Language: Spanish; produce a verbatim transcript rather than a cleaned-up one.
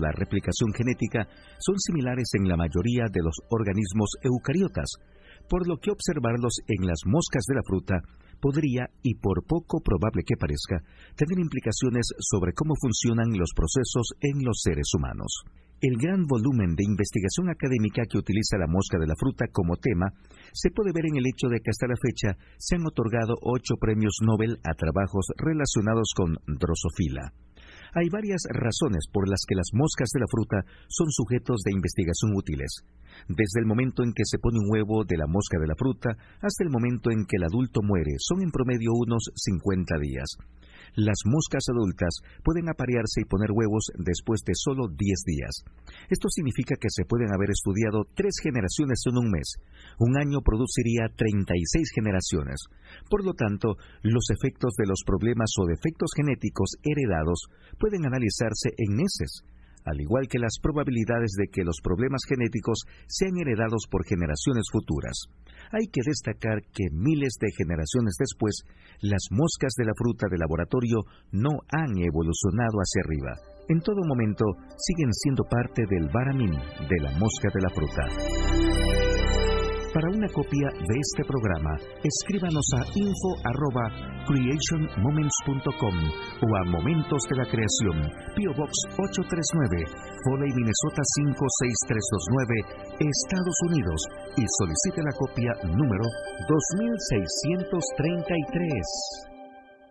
la replicación genética son similares en la mayoría de los organismos eucariotas, por lo que observarlos en las moscas de la fruta podría, y por poco probable que parezca, tener implicaciones sobre cómo funcionan los procesos en los seres humanos. El gran volumen de investigación académica que utiliza la mosca de la fruta como tema se puede ver en el hecho de que hasta la fecha se han otorgado ocho premios Nobel a trabajos relacionados con Drosophila. Hay varias razones por las que las moscas de la fruta son sujetos de investigación útiles. Desde el momento en que se pone un huevo de la mosca de la fruta hasta el momento en que el adulto muere, son en promedio unos cincuenta días. Las moscas adultas pueden aparearse y poner huevos después de solo diez días. Esto significa que se pueden haber estudiado tres generaciones en un mes. Un año produciría treinta y seis generaciones. Por lo tanto, los efectos de los problemas o defectos genéticos heredados pueden analizarse en meses, al igual que las probabilidades de que los problemas genéticos sean heredados por generaciones futuras. Hay que destacar que miles de generaciones después, las moscas de la fruta de laboratorio no han evolucionado hacia arriba. En todo momento, siguen siendo parte del Baramin de la mosca de la fruta. Para una copia de este programa, escríbanos a info arroba creation moments punto com o a Momentos de la Creación, P O Box ocho tres nueve, Foley, Minnesota cinco seis tres dos nueve, Estados Unidos, y solicite la copia número dos mil seiscientos treinta y tres.